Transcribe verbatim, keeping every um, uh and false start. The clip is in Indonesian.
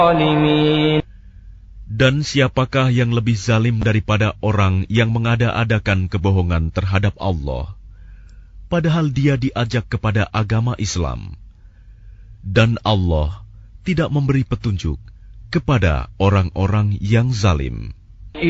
الظالمين. Dan siapakah yang lebih zalim daripada orang yang mengada-adakan kebohongan terhadap Allah, padahal dia diajak kepada agama Islam, dan Allah tidak memberi petunjuk kepada orang-orang yang zalim.